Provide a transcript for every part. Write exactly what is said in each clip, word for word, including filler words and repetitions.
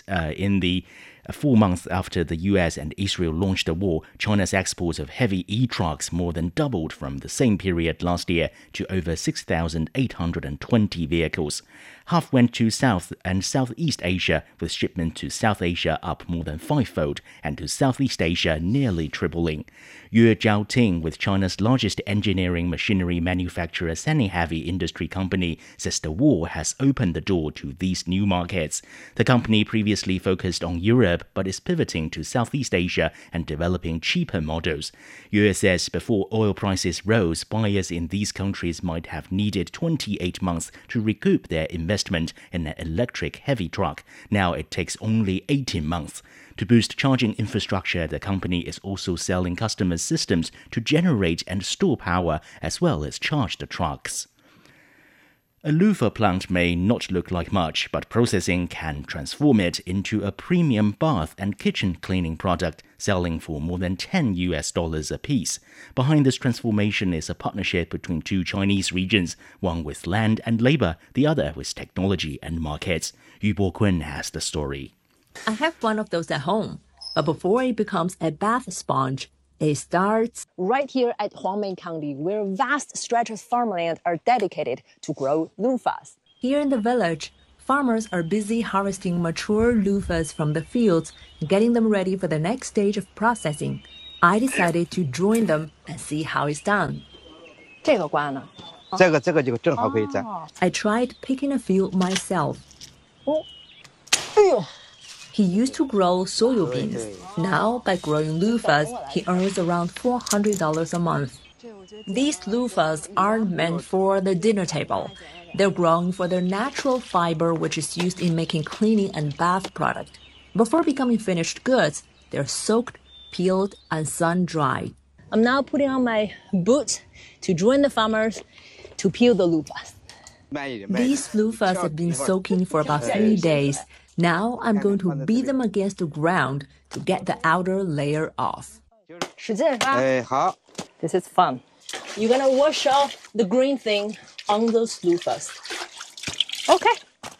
uh, in the uh, four months after the U S and Israel launched the war, China's exports of heavy e-trucks more than doubled from the same period last year to over six thousand eight hundred twenty vehicles. Half went to South and Southeast Asia, with shipment to South Asia up more than fivefold and to Southeast Asia nearly tripling. Yue Zhaoting, with China's largest engineering machinery manufacturer Semi-Heavy Industry Company, says the war has opened the door to these new markets. The company previously focused on Europe but is pivoting to Southeast Asia and developing cheaper models. Yue says before oil prices rose, buyers in these countries might have needed twenty-eight months to recoup their investment in an electric heavy truck. Now it takes only eighteen months. To boost charging infrastructure, the company is also selling customers systems to generate and store power as well as charge the trucks. A loofah plant may not look like much, but processing can transform it into a premium bath and kitchen cleaning product, selling for more than ten U S dollars a piece. Behind this transformation is a partnership between two Chinese regions, one with land and labor, the other with technology and markets. Yu Bo-kun has the story. I have one of those at home, but before it becomes a bath sponge, it starts right here at Huangmei County, where vast stretches of farmland are dedicated to grow loofahs. Here in the village, farmers are busy harvesting mature loofahs from the fields and getting them ready for the next stage of processing. I decided to join them and see how it's done. 这个关呢？ 这个这个就正好可以摘。 I tried picking a few myself. 哦，哎呦！ He used to grow soybeans. Now, by growing loofahs, he earns around four hundred dollars a month. These loofahs aren't meant for the dinner table. They're grown for their natural fiber, which is used in making cleaning and bath products. Before becoming finished goods, they're soaked, peeled, and sun-dried. I'm now putting on my boots to join the farmers to peel the loofahs. These loofahs have been soaking for about three days. Now I'm going to beat them against the ground to get the outer layer off. 使劲啊！ 哎，好。 This is fun. You're gonna wash off the green thing on those loofahs. Okay.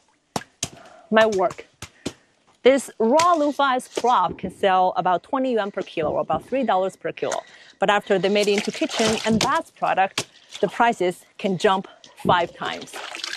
My work. This raw loofahs crop can sell about twenty yuan per kilo, or about three dollars per kilo. But after they made it into kitchen and bath product, the prices can jump five times.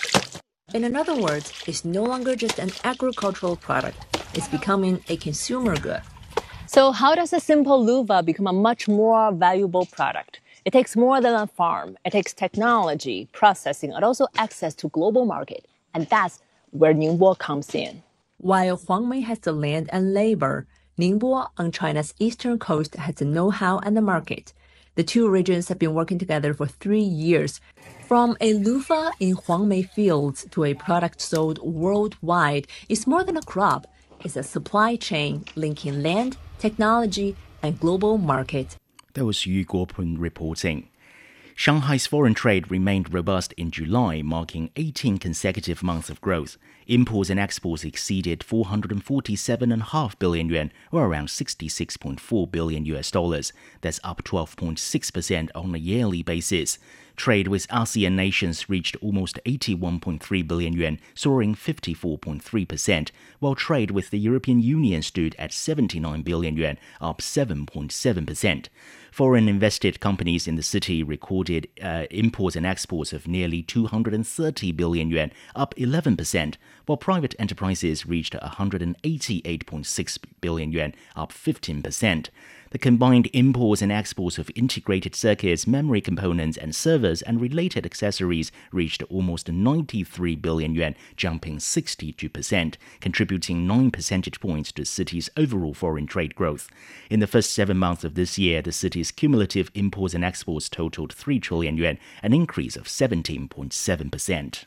In other words, it's no longer just an agricultural product. It's becoming a consumer good. So how does a simple loofah become a much more valuable product? It takes more than a farm. It takes technology, processing, and also access to global market. And that's where Ningbo comes in. While Huangmei has the land and labor, Ningbo on China's eastern coast has the know-how and the market. The two regions have been working together for three years. From a loofah in Huangmei fields to a product sold worldwide, it's more than a crop. It's a supply chain linking land, technology, and global market. That was Yu Guopun reporting. Shanghai's foreign trade remained robust in July, marking eighteen consecutive months of growth. Imports and exports exceeded four hundred forty-seven point five billion yuan, or around sixty-six point four billion U S dollars. That's up twelve point six percent on a yearly basis. Trade with ASEAN nations reached almost eighty-one point three billion yuan, soaring fifty-four point three percent, while trade with the European Union stood at seventy-nine billion yuan, up seven point seven percent. Foreign invested companies in the city recorded uh, imports and exports of nearly two hundred thirty billion yuan, up eleven percent, while private enterprises reached one hundred eighty-eight point six billion yuan, up fifteen percent. The combined imports and exports of integrated circuits, memory components, and servers and related accessories reached almost ninety-three billion yuan, jumping sixty-two percent, contributing nine percentage points to the city's overall foreign trade growth. In the first seven months of this year, the city's cumulative imports and exports totaled three trillion yuan, an increase of seventeen point seven percent.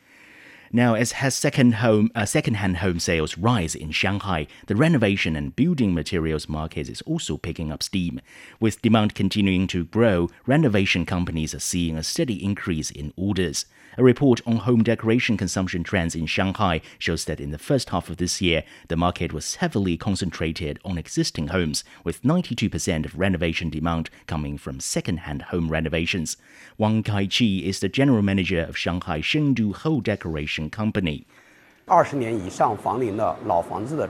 Now, as has second home, uh, second-hand home sales rise in Shanghai, the renovation and building materials market is also picking up steam. With demand continuing to grow, renovation companies are seeing a steady increase in orders. A report on home decoration consumption trends in Shanghai shows that in the first half of this year, the market was heavily concentrated on existing homes, with ninety-two percent of renovation demand coming from second-hand home renovations. Wang Kaiqi is the general manager of Shanghai Shengdu Home Decoration Company. 二十年以上房龄的老房子的